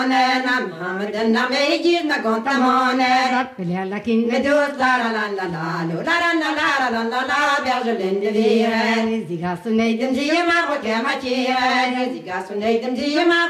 Namhamden namejir na contamone. La kin Medus la la la la la la la la la la la la bergelende viren. Sie hast du nicht Dem sie ma roke ma tieren. Sie gassen dem sie ma